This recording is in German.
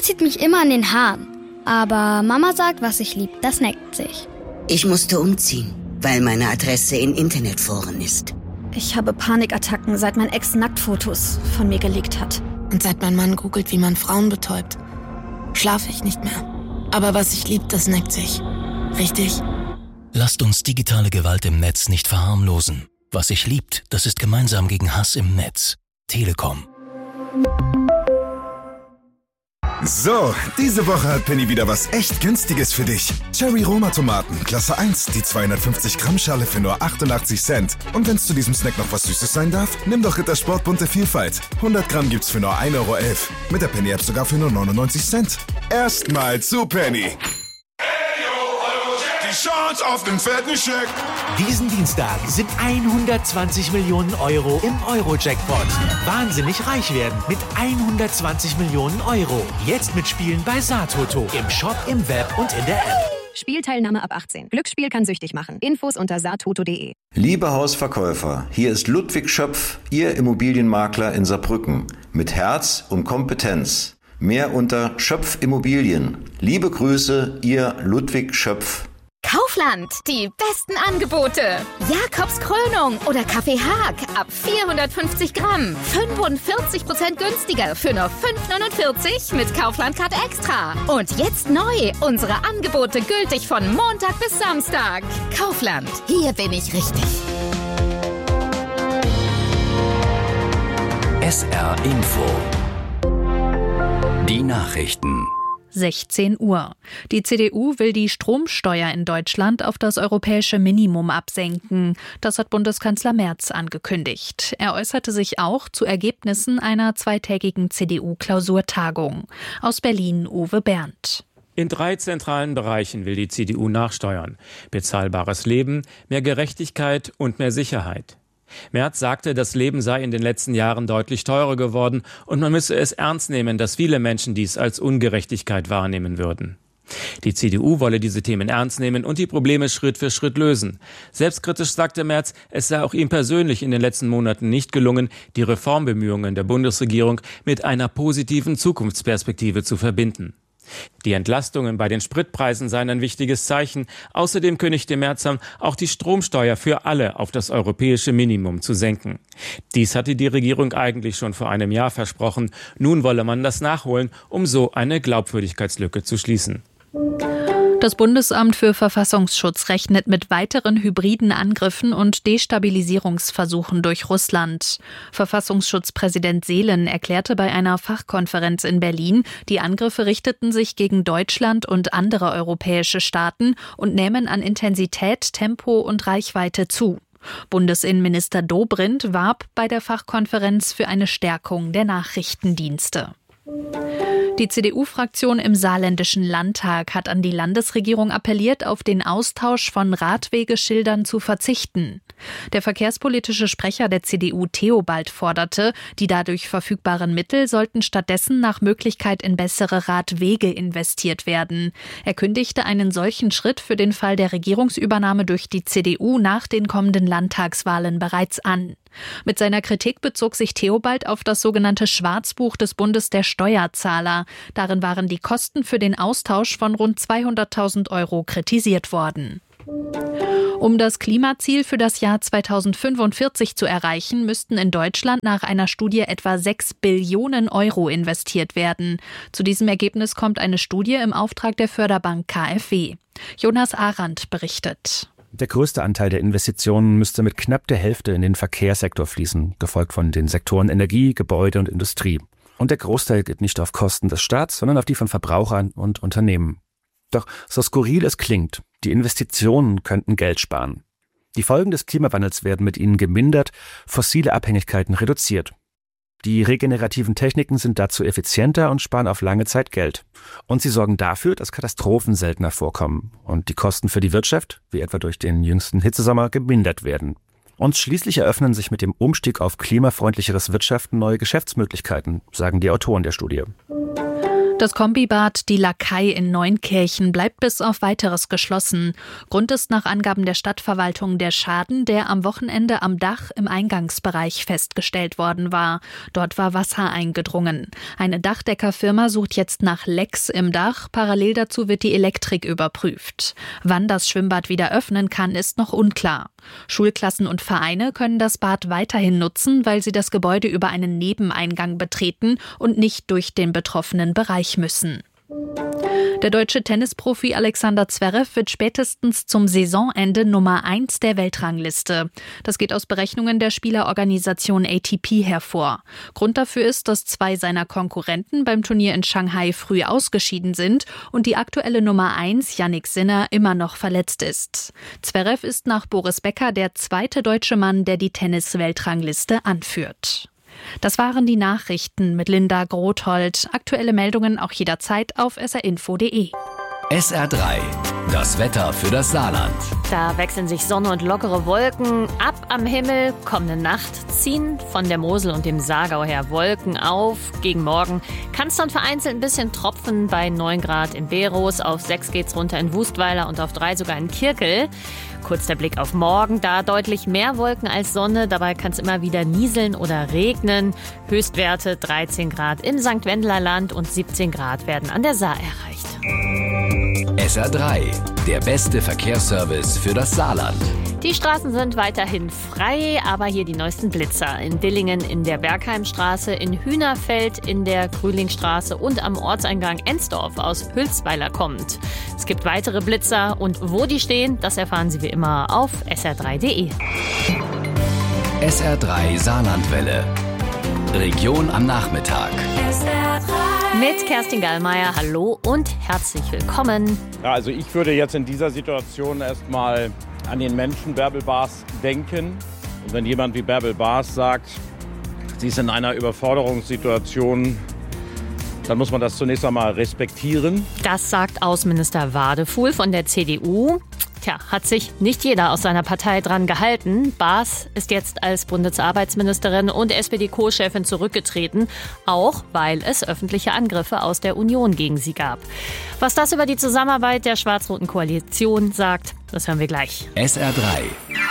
zieht mich immer an den Haaren. Aber Mama sagt, was ich lieb, das neckt sich. Ich musste umziehen, weil meine Adresse in Internetforen ist. Ich habe Panikattacken, seit mein Ex Nacktfotos von mir geleakt hat. Und seit mein Mann googelt, wie man Frauen betäubt, schlafe ich nicht mehr. Aber was ich lieb, das neckt sich. Richtig? Lasst uns digitale Gewalt im Netz nicht verharmlosen. Was sich liebt, das ist gemeinsam gegen Hass im Netz. Telekom. So, diese Woche hat Penny wieder was echt Günstiges für dich. Cherry Roma Tomaten, Klasse 1, die 250 Gramm Schale für nur 88 Cent. Und wenn's zu diesem Snack noch was Süßes sein darf, nimm doch Rittersport bunte Vielfalt. 100 Gramm gibt's für nur 1,11 Euro. Mit der Penny-App sogar für nur 99 Cent. Erstmal zu Penny. Chance auf den fetten Scheck. Diesen Dienstag sind 120 Millionen Euro im Euro-Jackpot. Wahnsinnig reich werden mit 120 Millionen Euro. Jetzt mitspielen bei Satoto. Im Shop, im Web und in der App. Spielteilnahme ab 18. Glücksspiel kann süchtig machen. Infos unter satoto.de. Liebe Hausverkäufer, hier ist Ludwig Schöpf, Ihr Immobilienmakler in Saarbrücken. Mit Herz und Kompetenz. Mehr unter Schöpf Immobilien. Liebe Grüße, Ihr Ludwig Schöpf. Kaufland, die besten Angebote. Jakobs Krönung oder Kaffee Haag ab 450 Gramm. 45% günstiger für nur 5,49 mit Kaufland-Card Extra. Und jetzt neu, unsere Angebote gültig von Montag bis Samstag. Kaufland, hier bin ich richtig. SR Info. Die Nachrichten. 16 Uhr. Die CDU will die Stromsteuer in Deutschland auf das europäische Minimum absenken. Das hat Bundeskanzler Merz angekündigt. Er äußerte sich auch zu Ergebnissen einer zweitägigen CDU-Klausurtagung. Aus Berlin Uwe Berndt. In 3 zentralen Bereichen will die CDU nachsteuern. Bezahlbares Leben, mehr Gerechtigkeit und mehr Sicherheit. Merz sagte, das Leben sei in den letzten Jahren deutlich teurer geworden und man müsse es ernst nehmen, dass viele Menschen dies als Ungerechtigkeit wahrnehmen würden. Die CDU wolle diese Themen ernst nehmen und die Probleme Schritt für Schritt lösen. Selbstkritisch sagte Merz, es sei auch ihm persönlich in den letzten Monaten nicht gelungen, die Reformbemühungen der Bundesregierung mit einer positiven Zukunftsperspektive zu verbinden. Die Entlastungen bei den Spritpreisen seien ein wichtiges Zeichen. Außerdem kündigte Merz an, auch die Stromsteuer für alle auf das europäische Minimum zu senken. Dies hatte die Regierung eigentlich schon vor einem Jahr versprochen. Nun wolle man das nachholen, um so eine Glaubwürdigkeitslücke zu schließen. Das Bundesamt für Verfassungsschutz rechnet mit weiteren hybriden Angriffen und Destabilisierungsversuchen durch Russland. Verfassungsschutzpräsident Seelen erklärte bei einer Fachkonferenz in Berlin, die Angriffe richteten sich gegen Deutschland und andere europäische Staaten und nähmen an Intensität, Tempo und Reichweite zu. Bundesinnenminister Dobrindt warb bei der Fachkonferenz für eine Stärkung der Nachrichtendienste. Die CDU-Fraktion im Saarländischen Landtag hat an die Landesregierung appelliert, auf den Austausch von Radwegeschildern zu verzichten. Der verkehrspolitische Sprecher der CDU Theobald forderte, die dadurch verfügbaren Mittel sollten stattdessen nach Möglichkeit in bessere Radwege investiert werden. Er kündigte einen solchen Schritt für den Fall der Regierungsübernahme durch die CDU nach den kommenden Landtagswahlen bereits an. Mit seiner Kritik bezog sich Theobald auf das sogenannte Schwarzbuch des Bundes der Steuerzahler. Darin waren die Kosten für den Austausch von rund 200.000 € kritisiert worden. Um das Klimaziel für das Jahr 2045 zu erreichen, müssten in Deutschland nach einer Studie etwa 6 Billionen € investiert werden. Zu diesem Ergebnis kommt eine Studie im Auftrag der Förderbank KfW. Jonas Arendt berichtet. Der größte Anteil der Investitionen müsste mit knapp der Hälfte in den Verkehrssektor fließen, gefolgt von den Sektoren Energie, Gebäude und Industrie. Und der Großteil geht nicht auf Kosten des Staats, sondern auf die von Verbrauchern und Unternehmen. Doch so skurril es klingt, die Investitionen könnten Geld sparen. Die Folgen des Klimawandels werden mit ihnen gemindert, fossile Abhängigkeiten reduziert. Die regenerativen Techniken sind dazu effizienter und sparen auf lange Zeit Geld. Und sie sorgen dafür, dass Katastrophen seltener vorkommen und die Kosten für die Wirtschaft, wie etwa durch den jüngsten Hitzesommer, gemindert werden. Und schließlich eröffnen sich mit dem Umstieg auf klimafreundlicheres Wirtschaften neue Geschäftsmöglichkeiten, sagen die Autoren der Studie. Das Kombibad Die Lakai in Neunkirchen bleibt bis auf Weiteres geschlossen. Grund ist nach Angaben der Stadtverwaltung der Schaden, der am Wochenende am Dach im Eingangsbereich festgestellt worden war. Dort war Wasser eingedrungen. Eine Dachdeckerfirma sucht jetzt nach Lecks im Dach. Parallel dazu wird die Elektrik überprüft. Wann das Schwimmbad wieder öffnen kann, ist noch unklar. Schulklassen und Vereine können das Bad weiterhin nutzen, weil sie das Gebäude über einen Nebeneingang betreten und nicht durch den betroffenen Bereich müssen. Der deutsche Tennisprofi Alexander Zverev wird spätestens zum Saisonende Nummer 1 der Weltrangliste. Das geht aus Berechnungen der Spielerorganisation ATP hervor. Grund dafür ist, dass 2 seiner Konkurrenten beim Turnier in Shanghai früh ausgeschieden sind und die aktuelle Nummer 1, Jannik Sinner, immer noch verletzt ist. Zverev ist nach Boris Becker der 2. deutsche Mann, der die Tennis-Weltrangliste anführt. Das waren die Nachrichten mit Linda Grothold. Aktuelle Meldungen auch jederzeit auf srinfo.de. SR3, das Wetter für das Saarland. Da wechseln sich Sonne und lockere Wolken ab am Himmel. Kommende Nacht ziehen von der Mosel und dem Saargau her Wolken auf. Gegen Morgen kann es dann vereinzelt ein bisschen tropfen bei 9 Grad in Beros. Auf 6 geht's runter in Wustweiler und auf 3 sogar in Kirkel. Kurz der Blick auf morgen, da deutlich mehr Wolken als Sonne. Dabei kann es immer wieder nieseln oder regnen. Höchstwerte 13 Grad im St. Wendler Land und 17 Grad werden an der Saar erreicht. SR3, der beste Verkehrsservice für das Saarland. Die Straßen sind weiterhin frei, aber hier die neuesten Blitzer. In Dillingen in der Bergheimstraße, in Hühnerfeld in der Grülingstraße und am Ortseingang Ensdorf aus Hülsweiler kommt. Es gibt weitere Blitzer und wo die stehen, das erfahren Sie wie immer auf sr3.de. SR3 Saarlandwelle. Region am Nachmittag. Mit Kerstin Gallmeier, hallo und herzlich willkommen. Ja, also ich würde jetzt in dieser Situation erstmal an den Menschen Bärbel Baas denken. Und wenn jemand wie Bärbel Baas sagt, sie ist in einer Überforderungssituation, dann muss man das zunächst einmal respektieren. Das sagt Außenminister Wadefuhl von der CDU. Tja, hat sich nicht jeder aus seiner Partei dran gehalten. Baas ist jetzt als Bundesarbeitsministerin und SPD-Co-Chefin zurückgetreten, auch weil es öffentliche Angriffe aus der Union gegen sie gab. Was das über die Zusammenarbeit der schwarz-roten Koalition sagt, das hören wir gleich. SR3,